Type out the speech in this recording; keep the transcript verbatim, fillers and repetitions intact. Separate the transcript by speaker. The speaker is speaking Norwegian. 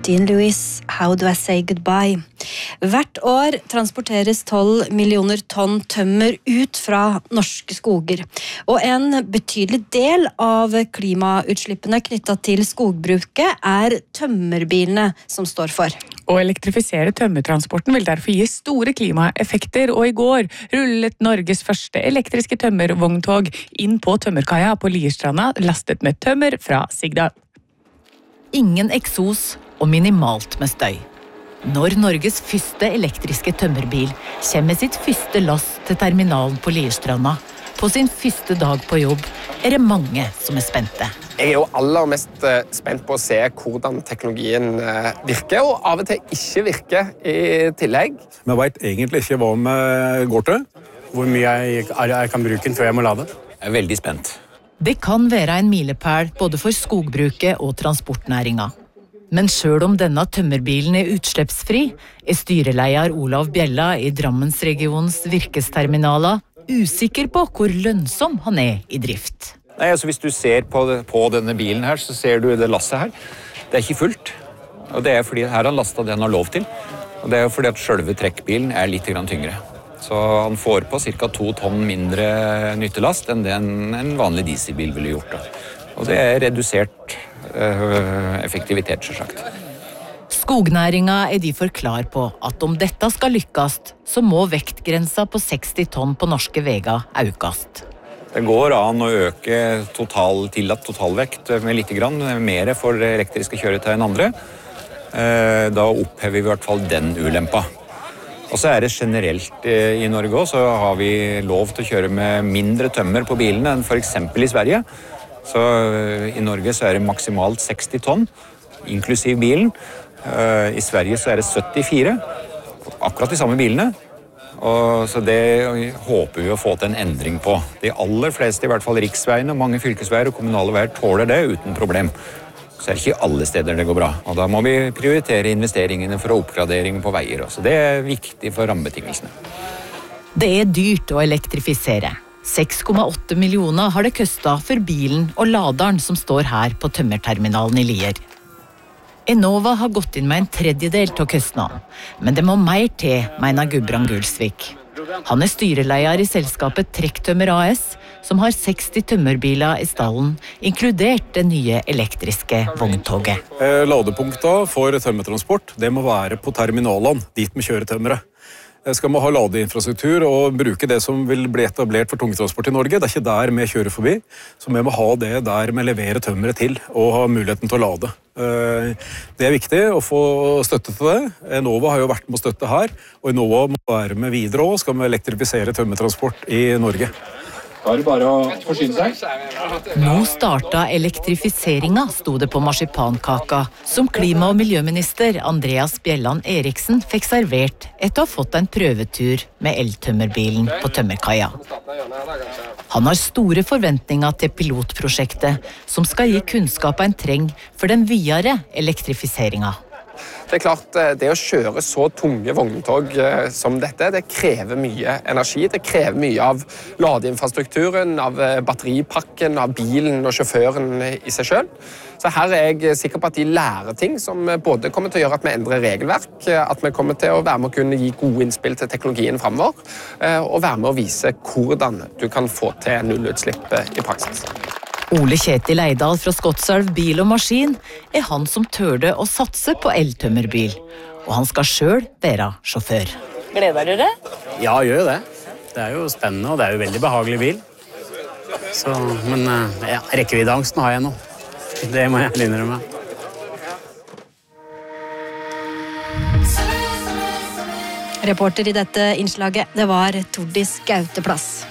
Speaker 1: Dean Lewis, How Do I Say Goodbye? Hvert år transporteres tolv millioner tonn tømmer ut fra norske skoger, og en betydelig del av klimautslippene knyttet til skogbruket er tømmerbilene som står for.
Speaker 2: Å elektrifisere tømmertransporten vil derfor gi store klimaeffekter, og i går rullet Norges første elektriske tømmervogntog inn på tømmerkaia på Lierstranda, lastet med tømmer fra Sigdal.
Speaker 3: Ingen eksos og minimalt med støy. Når Norges første elektriske tømmerbil kommer med sitt første lass til terminalen på Lierstranda, på sin første dag på jobb, er det mange som er spente.
Speaker 4: Jeg er jo aller mest spent på å se hvordan teknologien virker, og av og til ikke virker i tillegg.
Speaker 5: Vi vet egentlig ikke hva vi går til, hvor mye jeg, jeg kan bruke den før jeg må lade.
Speaker 6: Jeg er veldig spent.
Speaker 3: Det kan være en milepæl både for skogbruket og transportnæringa. Men selv om denne tømmerbilen er utslippsfri, er styreleder Olav Bjella i Drammensregionens virkesterminaler usikker på hvor lønnsom han er i drift.
Speaker 6: Nei, altså Hvis du ser på, på denne bilen her, så ser du det lasset her. Det er ikke fullt. Og det er fordi her har han lastet det han har lov til. Og det er jo fordi at selve trekkbilen er litt grann tyngre. Så han får på ca. to tonn mindre nyttelast enn det en, en vanlig dieselbil ville gjort. Da. Og det er redusert øh, effektivitet, selvsagt.
Speaker 3: Skognæringa er derfor klar på at om dette skal lykkes, så må vektgrensa på seksti tonn på norske veier økast.
Speaker 6: Det går an å øke total, tillatt totalvekt med litt grann, mer for elektriske kjøretøy enn andre. Da opphever vi i hvert fall den ulempa. Og så er det generelt i Norge også, så har vi lov til å kjøre med mindre tømmer på bilene enn for eksempel i Sverige. Så i Norge så er det maksimalt seksti tonn, inklusiv bilen. I Sverige så er det syttifire, akkurat de samme bilene. Og så det håper vi å få til en endring på. De aller fleste, i hvert fall riksveiene, mange fylkesveier og kommunale veier tåler det uten problem. Så er det ikke alle steder det går bra. Og da må vi prioritere investeringene for oppgradering på veier. Så det er viktig for rammebetingelsene.
Speaker 3: Det er dyrt å elektrifisere. seks komma åtte millioner har det kostet for bilen og laderen som står her på tømmerterminalen i Lier. Enova har gått inn med en tredjedel til kostnaden, men det må mer til, mener Gudbrand Gulsvik. Han er styreleder i selskapet Trekktømmer A S, som har seksti tømmerbiler i stallen, inkludert det nye elektriske vogntoget.
Speaker 5: Ladepunkter for tømmertransport, det må være på terminalene, dit vi kjører tømmeret. Skal vi ha ladeinfrastruktur og bruke det som vil bli etablert for tungtransport i Norge, det er ikke der vi kjører forbi, så vi må ha det der vi leverer tømmeret til og ha muligheten til å lade. Det er viktig å få støtte til det. Enova har jo vært med å støtte her, og Enova må være med videre også, skal vi elektrifisere tømmertransport i Norge.
Speaker 7: Da er det bare å forsyne seg.
Speaker 3: Nå starta elektrifiseringa, sto det på marsipankaka, som klima- og miljøminister Andreas Bjelland Eriksen fikk servert etter å ha fått en prøvetur med eltømmerbilen på tømmerkaia. Han har store forventninger til pilotprosjektet, som skal gi kunnskap en trenger for den videre elektrifiseringa.
Speaker 4: Det er klart, det å kjøre så tunge vogntog som dette, det krever mye energi. Det krever mye av ladeinfrastrukturen, av batteripakken, av bilen og sjåføren i seg selv. Så her er jeg sikker på at de lærer ting som både kommer til å gjøre at vi endrer regelverk, at vi kommer til å være med å kunne gi gode innspill til teknologien fremover, og være med å vise hvordan du kan få til nullutslipp i praksis.
Speaker 3: Ole Kjetil Eidal fra Skotselv Bil og Maskin er han som tørde å satse på eltømmerbil, og han skal selv være sjåfør.
Speaker 8: Gleder du deg?
Speaker 9: Ja, gjør det. Det er jo spennende, og det er jo veldig behagelig bil. Så, men ja, rekkeviddeangsten har jeg nå. Det må jeg innrømme.
Speaker 1: Reporter i dette innslaget, det var Tordis Gauteplass.